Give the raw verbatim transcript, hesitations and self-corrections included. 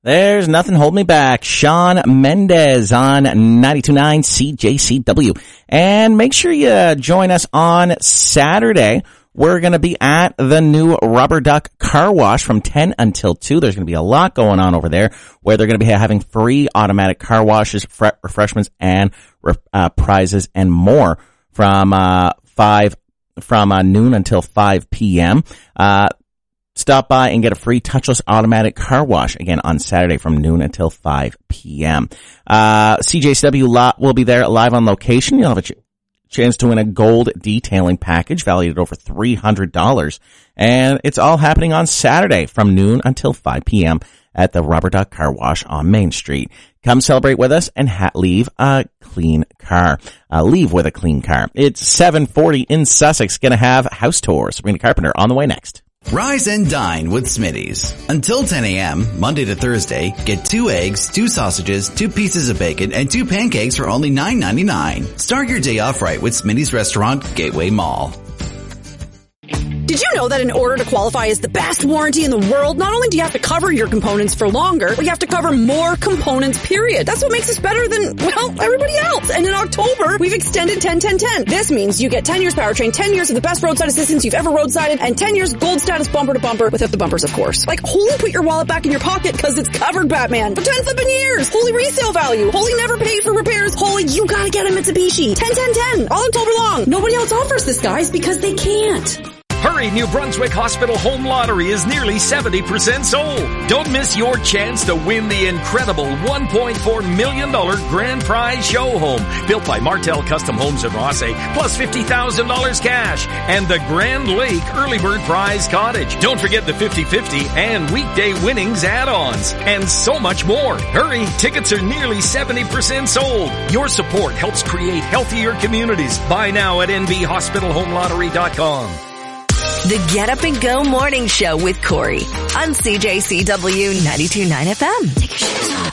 There's nothing holding me back. Shawn Mendes on ninety-two point nine C J C W. And make sure you join us on Saturday. We're going to be at the new Rubber Duck Car Wash from ten until two. There's going to be a lot going on over there where they're going to be having free automatic car washes, fre- refreshments, and uh, prizes and more from uh five from uh, noon until five p.m. Uh Stop by and get a free touchless automatic car wash again on Saturday from noon until five p.m. Uh, C J C W lot will be there live on location. You'll have a ch- chance to win a gold detailing package valued at over three hundred dollars. And it's all happening on Saturday from noon until five p.m. at the Rubber Duck Car Wash on Main Street. Come celebrate with us and ha- leave a clean car. Uh, leave with a clean car. It's seven forty in Sussex. Gonna have house tour. Sabrina Carpenter on the way next. Rise and dine with Smitty's. Until ten a.m., Monday to Thursday, get two eggs, two sausages, two pieces of bacon, and two pancakes for only nine ninety-nine. Start your day off right with Smitty's Restaurant, Gateway Mall. Did you know that in order to qualify as the best warranty in the world, not only do you have to cover your components for longer, but you have to cover more components, period. That's what makes us better than, well, everybody else. And in October, we've extended ten ten ten. This means you get ten years powertrain, ten years of the best roadside assistance you've ever roadsided, and ten years gold status bumper to bumper without the bumpers, of course. Like, holy put your wallet back in your pocket because it's covered, Batman, for ten flipping years. Holy resale value. Holy never paid for repairs. Holy you gotta get a Mitsubishi. ten ten ten. All October long. Nobody else offers this, guys, because they can't. Hurry, New Brunswick Hospital Home Lottery is nearly seventy percent sold. Don't miss your chance to win the incredible one point four million dollars grand prize show home, built by Martel Custom Homes in Rossay, plus fifty thousand dollars cash, and the Grand Lake Early Bird Prize Cottage. Don't forget the fifty fifty and weekday winnings add-ons, and so much more. Hurry, tickets are nearly seventy percent sold. Your support helps create healthier communities. Buy now at N B hospital home lottery dot com. The Get Up and Go Morning Show with Corey on C J C W ninety-two point nine F M. Take your shoes off.